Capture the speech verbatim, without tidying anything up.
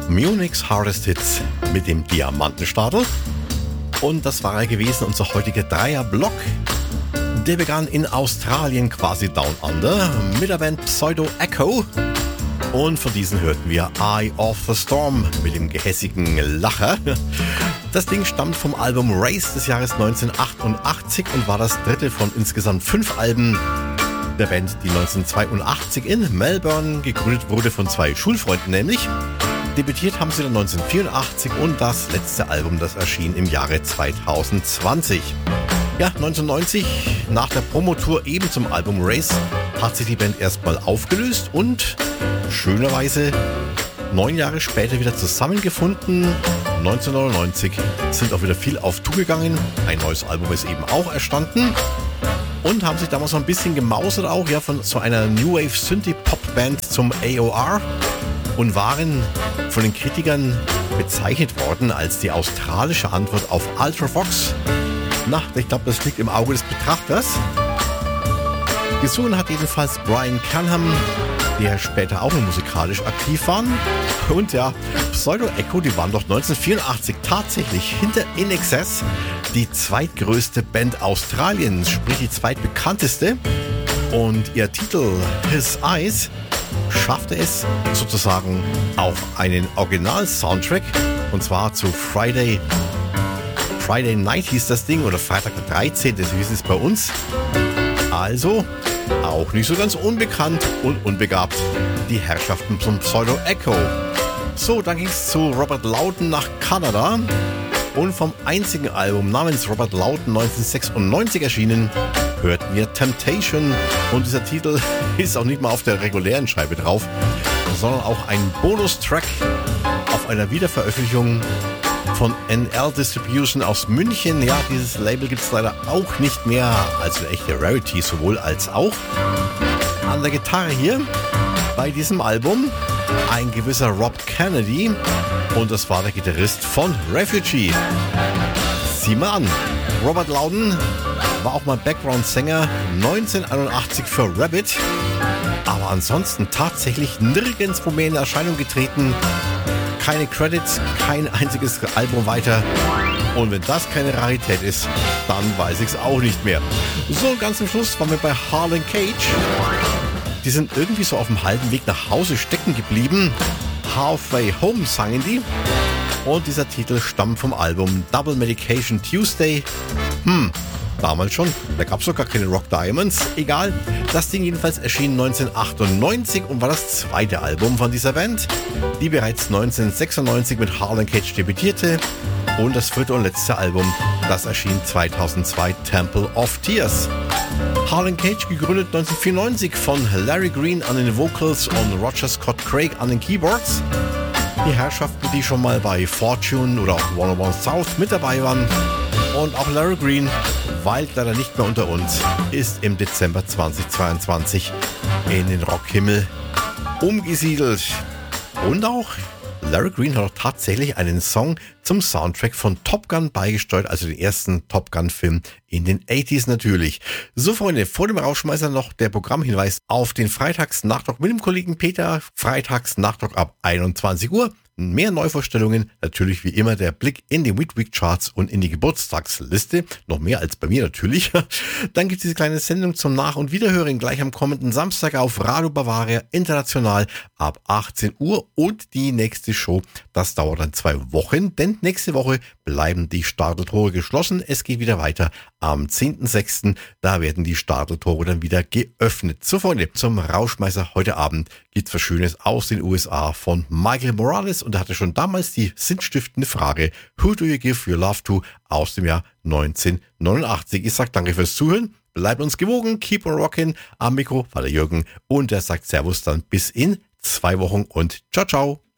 Munich's Hardest Hits mit dem Diamantenstadel. Und das war er gewesen, unser heutiger Dreierblock. Der begann in Australien, quasi Down Under, mit der Band Pseudo Echo. Und von diesen hörten wir Eye of the Storm mit dem gehässigen Lacher. Das Ding stammt vom Album Race des Jahres neunzehnhundertachtundachtzig und war das dritte von insgesamt fünf Alben der Band, die neunzehnhundertzweiundachtzig in Melbourne gegründet wurde von zwei Schulfreunden nämlich. Debütiert haben sie dann neunzehnhundertvierundachtzig und das letzte Album, das erschien im Jahre zweitausendzwanzig. Ja, neunzehnhundertneunzig, nach der Promotour eben zum Album Race, hat sich die Band erstmal aufgelöst und schönerweise neun Jahre später wieder zusammengefunden. neunzehnhundertneunundneunzig sind auch wieder viel auf Tour gegangen. Ein neues Album ist eben auch erstanden. Und haben sich damals noch ein bisschen gemausert auch, ja, von so einer New Wave Synthie-Pop-Band zum A O R und waren von den Kritikern bezeichnet worden als die australische Antwort auf Ultravox. Na, ich glaube, das liegt im Auge des Betrachters. Gesungen hat jedenfalls Brian Canham, der später auch noch musikalisch aktiv war. Und ja, Pseudo Echo, die waren doch neunzehnhundertvierundachtzig tatsächlich hinter In Excess die zweitgrößte Band Australiens, sprich die zweitbekannteste. Und ihr Titel His Eyes schaffte es sozusagen auf einen Original-Soundtrack, und zwar zu Friday Friday Night hieß das Ding, oder Freitag der dreizehnte, so hieß es bei uns. Also auch nicht so ganz unbekannt und unbegabt, die Herrschaften zum Pseudo Echo. So, dann ging es zu Robert Loudon nach Kanada und vom einzigen Album namens Robert Loudon neunzehnhundertsechsundneunzig erschienen, hörten wir Temptation, und dieser Titel ist auch nicht mal auf der regulären Scheibe drauf, sondern auch ein Bonustrack auf einer Wiederveröffentlichung von N L Distribution aus München. Ja, dieses Label gibt es leider auch nicht mehr, also eine echte Rarity sowohl als auch. An der Gitarre hier bei diesem Album ein gewisser Rob Kennedy, und das war der Gitarrist von Refugee. Sieh mal an, Robert Loudon war auch mal Background-Sänger neunzehnhunderteinundachtzig für Rabbit, aber ansonsten tatsächlich nirgendwo mehr in Erscheinung getreten. Keine Credits, kein einziges Album weiter. Und wenn das keine Rarität ist, dann weiß ich es auch nicht mehr. So, ganz zum Schluss waren wir bei Harlan Cage. Die sind irgendwie so auf dem halben Weg nach Hause stecken geblieben. Halfway Home sangen die. Und dieser Titel stammt vom Album Double Medication Tuesday. Hm, damals schon. Da gab es doch gar keine Rock Diamonds. Egal. Das Ding jedenfalls erschien neunzehnhundertachtundneunzig und war das zweite Album von dieser Band, die bereits neunzehnhundertsechsundneunzig mit Harlan Cage debütierte. Und das vierte und letzte Album, das erschien zweitausendzwei, Temple of Tears. Harlan Cage, gegründet neunzehnhundertvierundneunzig von Larry Green an den Vocals und Roger Scott Craig an den Keyboards. Die Herrschaften, die schon mal bei Fortune oder auch hunderteins South mit dabei waren. Und auch Larry Green weilt leider nicht mehr unter uns, ist im Dezember zweitausendzweiundzwanzig in den Rockhimmel umgesiedelt. Und auch Larry Green hat auch tatsächlich einen Song zum Soundtrack von Top Gun beigesteuert, also den ersten Top Gun-Film in den achtziger natürlich. So, Freunde, vor dem Rauschmeißer noch der Programmhinweis auf den Freitagsnachdruck mit dem Kollegen Peter. Freitagsnachdruck ab einundzwanzig Uhr. Mehr Neuvorstellungen, natürlich wie immer der Blick in die Midweek-Charts und in die Geburtstagsliste, noch mehr als bei mir natürlich. Dann gibt es diese kleine Sendung zum Nach- und Wiederhören gleich am kommenden Samstag auf Radio Bavaria International ab achtzehn Uhr und die nächste Show, das dauert dann zwei Wochen, denn nächste Woche bleiben die Starteltore geschlossen. Es geht wieder weiter am zehnten sechsten Da werden die Starteltore dann wieder geöffnet. So, Freunde, zum Rauschmeißer heute Abend gibt's was Schönes aus den U S A von Michael Morales, und er hatte schon damals die sinnstiftende Frage Who do you give your love to aus dem Jahr neunzehnhundertneunundachtzig. Ich sag danke fürs Zuhören, bleibt uns gewogen, keep on rockin'. Am Mikro war der Jürgen und er sagt Servus dann bis in zwei Wochen und ciao, ciao.